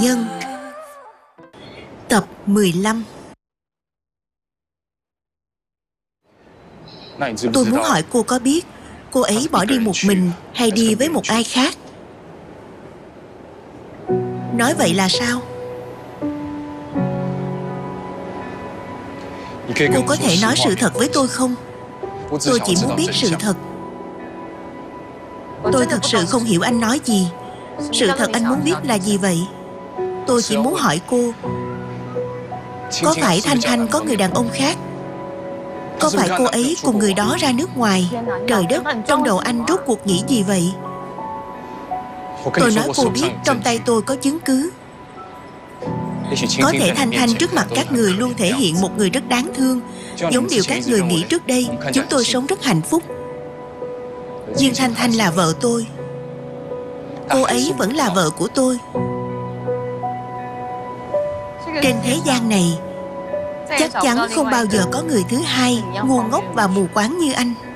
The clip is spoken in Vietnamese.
Nhân. Tập 15. Tôi muốn hỏi cô có biết cô ấy bỏ đi một mình hay đi với một ai khác? Nói vậy là sao? Cô có thể nói sự thật với tôi không? Tôi chỉ muốn biết sự thật. Tôi thực sự không hiểu anh nói gì. Sự thật anh muốn biết là gì vậy? Tôi chỉ muốn hỏi cô, có phải Thanh Thanh có người đàn ông khác? Có phải cô ấy cùng người đó ra nước ngoài? Trời đất, trong đầu anh rốt cuộc nghĩ gì vậy? Tôi nói cô biết trong tay tôi có chứng cứ. Có thể Thanh Thanh trước mặt các người luôn thể hiện một người rất đáng thương, giống điều các người nghĩ trước đây. Chúng tôi sống rất hạnh phúc. Nhưng Thanh Thanh là vợ tôi. Cô ấy vẫn là vợ của tôi. Trên thế gian này chắc chắn không bao giờ có người thứ hai ngu ngốc và mù quáng như anh.